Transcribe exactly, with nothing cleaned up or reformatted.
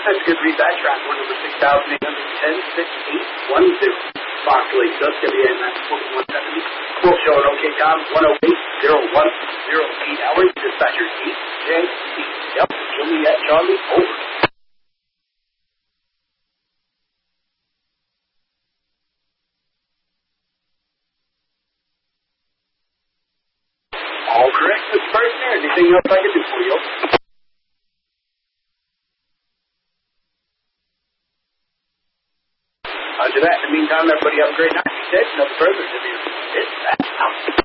That's a good read. That track one number six thousand eight hundred ten, six eight one zero. Foxley, just W N, that's forty-one seventy. Quote showing OK time, one oh eight, oh one, oh eight hours. Dispatcher eight J C. Yep, Juliet Charlie, over. All correct, Mister Person. Anything else I can do for you? Roger that. In the meantime, everybody have a great night. Be safe. No further. It's that.